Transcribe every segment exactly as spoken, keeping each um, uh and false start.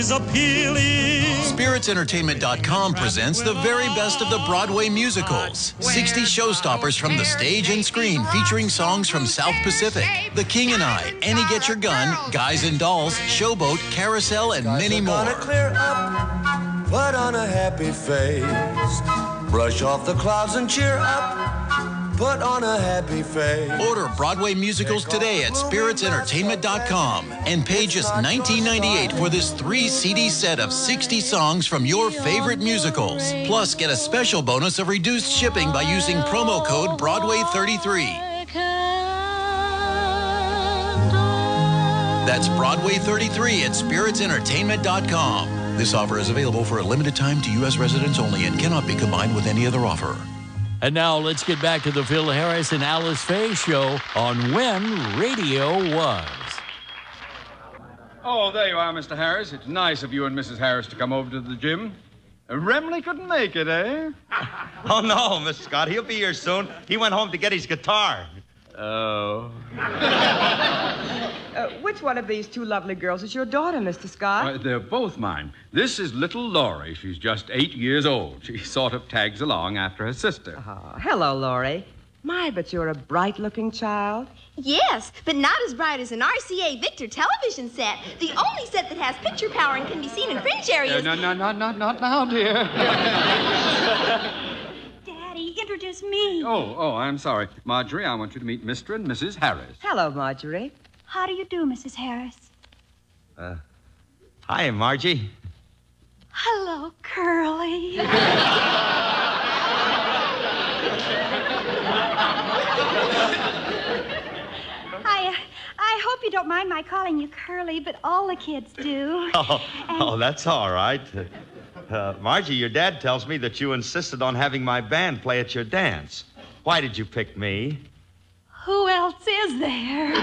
appealing. Spirits Entertainment dot com presents the very best of the Broadway musicals. sixty showstoppers from the stage and screen featuring songs from South Pacific, The King and I, Annie Get Your Gun, Guys and Dolls, Showboat, Carousel, and many more. Clear up, put on a happy face, brush off the clouds and cheer up. Put on a happy face. Order Broadway musicals today at Spirits Entertainment dot com and pay just nineteen ninety-eight for this three C D set of sixty songs from your favorite musicals. Plus, get a special bonus of reduced shipping by using promo code Broadway thirty-three. That's Broadway thirty-three at Spirits Entertainment dot com. This offer is available for a limited time to U S residents only and cannot be combined with any other offer. And now let's get back to the Phil Harris and Alice Faye show on When Radio Was. Oh, there you are, Mister Harris. It's nice of you and Missus Harris to come over to the gym. Uh, Remley couldn't make it, eh? Oh, no, Mister Scott. He'll be here soon. He went home to get his guitar. Oh. Uh, which one of these two lovely girls is your daughter, Mister Scott? Uh, they're both mine. This is little Laurie. She's just eight years old. She sort of tags along after her sister. Oh, hello, Laurie. My, but you're a bright-looking child. Yes, but not as bright as an R C A Victor television set. The only set that has picture power and can be seen in fringe areas. Uh, no, no, no, not, not now, dear. Daddy, introduce me. Oh, oh, I'm sorry. Marjorie, I want you to meet Mister and Missus Harris. Hello, Marjorie. How do you do, Missus Harris? Uh, hi, Margie. Hello, Curly. I, uh, I hope you don't mind my calling you Curly, but all the kids do. Oh, And- oh that's all right. Uh, Margie, your dad tells me that you insisted on having my band play at your dance. Why did you pick me? Who else is there?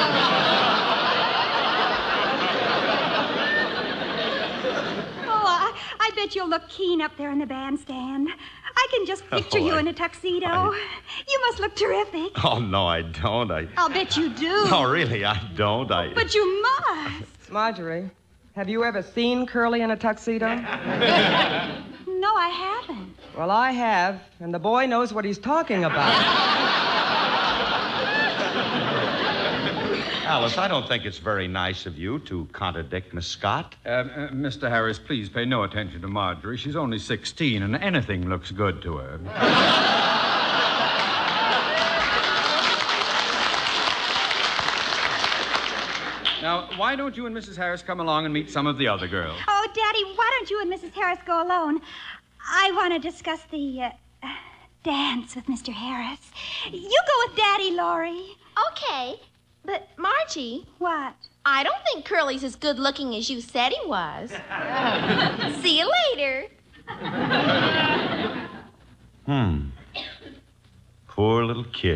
Oh, I, I bet you'll look keen up there in the bandstand. I can just picture Oh, you I- in a tuxedo. I- You must look terrific. Oh, no, I don't. I. I'll bet you do. Oh, really, I don't. I. But you must. Marjorie, have you ever seen Curly in a tuxedo? No, I haven't. Well, I have, and the boy knows what he's talking about. Alice, I don't think it's very nice of you to contradict Miss Scott. Uh, uh, Mister Harris, please pay no attention to Marjorie. She's only sixteen, and anything looks good to her. Now, why don't you and Missus Harris come along and meet some of the other girls? Oh, Daddy, why don't you and Missus Harris go alone? I want to discuss the uh, uh, dance with Mister Harris. You go with Daddy, Laurie. Okay, but Margie, What? I don't think Curly's as good looking as you said he was. See you later. Hmm. Poor little kid.